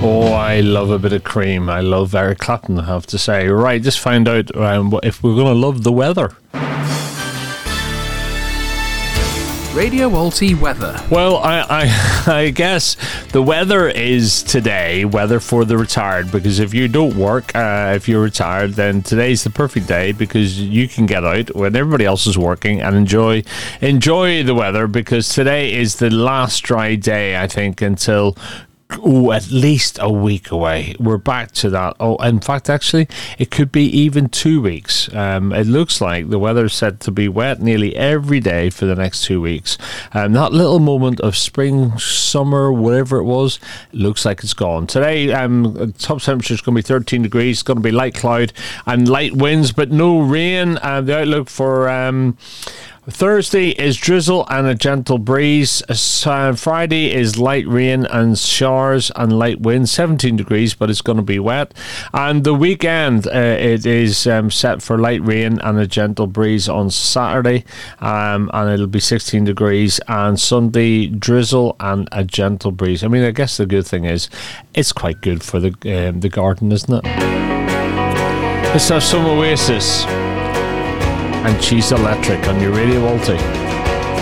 Oh, I love a bit of Cream. I love Eric Clapton, I have to say. Right, just find out if we're going to love the weather. Radio Alti weather. Well, I guess the weather is today, weather for the retired, because if you don't work, if you're retired, then today's the perfect day because you can get out when everybody else is working and enjoy the weather, because today is the last dry day, I think, until at least a week away. We're back to that. Oh, in fact, actually, it could be even 2 weeks. It looks like the weather's set to be wet nearly every day for the next 2 weeks. That little moment of spring, summer, whatever it was, looks like it's gone. Today, top temperature is going to be 13 degrees. It's going to be light cloud and light winds, but no rain. The outlook for Thursday is drizzle and a gentle breeze. Friday is light rain and showers and light winds, 17 degrees, but it's going to be wet. And the weekend, it is set for light rain and a gentle breeze on Saturday, and it'll be 16 degrees. And Sunday, drizzle and a gentle breeze. I mean, I guess the good thing is it's quite good for the garden, isn't it? Let's have some Oasis and She's Electric on your Radio Alti.